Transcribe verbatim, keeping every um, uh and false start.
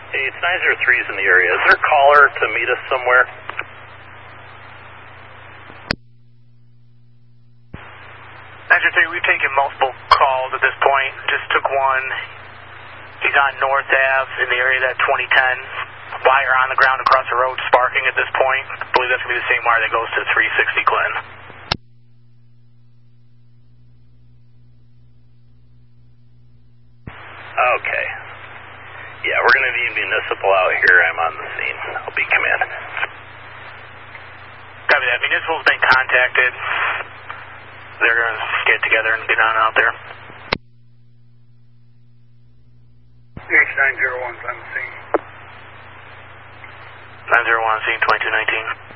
Hey, it's nine zero three's in the area. Is there a caller to meet us somewhere? nine zero three, we've taken multiple calls at this point. Just took one. He's on North Ave in the area of that twenty ten. Wire on the ground across the road, sparking at this point. I believe that's going to be the same wire that goes to three sixty Clinton. Okay. Yeah, we're going to need municipal out here. I'm on the scene. I'll be command. Copy that. Municipal's been contacted. They're going to get together and get on out there. H nine zero one's on the scene. nine zero one scene, twenty-two nineteen.